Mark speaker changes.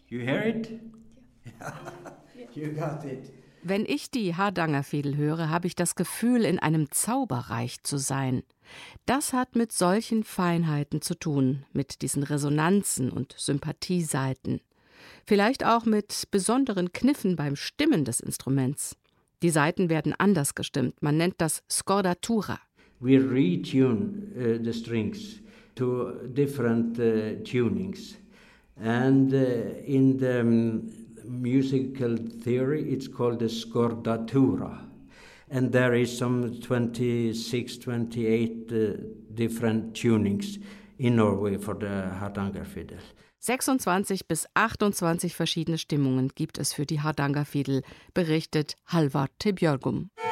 Speaker 1: You hear it? You got it.
Speaker 2: Wenn ich die Hardangerfidel höre, habe ich das Gefühl, in einem Zauberreich zu sein. Das hat mit solchen Feinheiten zu tun, mit diesen Resonanzen und Sympathieseiten. Vielleicht auch mit besonderen Kniffen beim Stimmen des Instruments. Die Saiten werden anders gestimmt, man nennt das Scordatura.
Speaker 1: We retune the strings to different tunings. And in the musical theory, it's called the scordatura. And there is some 26, 28 different tunings in Norway for the Hardangerfidel.
Speaker 2: 26 bis 28 verschiedene Stimmungen gibt es für die Hardangerfidel, berichtet Halvard T. Bjørgum.